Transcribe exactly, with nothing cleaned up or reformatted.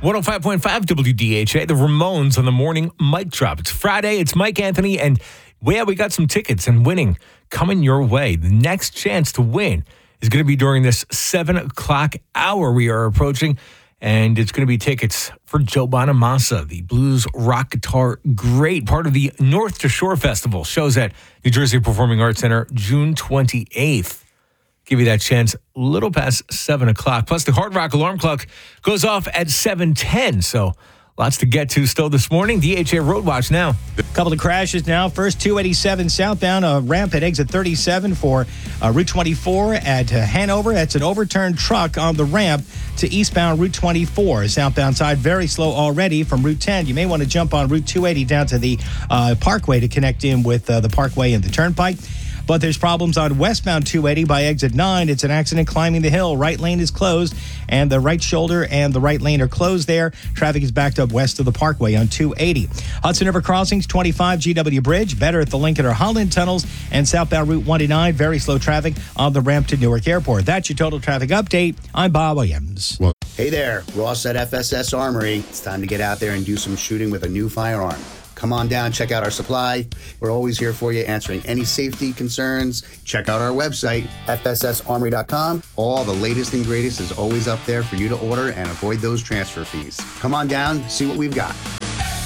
one oh five point five W D H A, the Ramones on the morning mic drop. It's Friday. It's Mike Anthony, and yeah, we got some tickets and winning coming your way. The next chance to win is going to be during this seven o'clock hour we are approaching, and it's going to be tickets for Joe Bonamassa, the blues rock guitar great, part of the North to Shore Festival. Shows at New Jersey Performing Arts Center June twenty-eighth. Give you that chance a little past seven o'clock. Plus, the Hard Rock alarm clock goes off at seven ten. So, lots to get to still this morning. D H A Road Watch now. Couple of crashes now. First, two eighty-seven southbound, a ramp at exit thirty-seven for uh, Route twenty-four at uh, Hanover. That's an overturned truck on the ramp to eastbound Route twenty-four. Southbound side, very slow already from Route ten. You may want to jump on Route two eighty down to the uh, Parkway to connect in with uh, the Parkway and the Turnpike. But there's problems on westbound two eighty by exit nine. It's an accident climbing the hill. Right lane is closed, and the right shoulder and the right lane are closed there. Traffic is backed up west of the Parkway on two eighty. Hudson River Crossings, twenty-five G W Bridge, better at the Lincoln or Holland tunnels, and southbound Route one nine, very slow traffic on the ramp to Newark Airport. That's your total traffic update. I'm Bob Williams. Well, hey there, Ross at F S S Armory. It's time to get out there and do some shooting with a new firearm. Come on down, check out our supply. We're always here for you, answering any safety concerns. Check out our website, F S S armory dot com. All the latest and greatest is always up there for you to order and avoid those transfer fees. Come on down, see what we've got.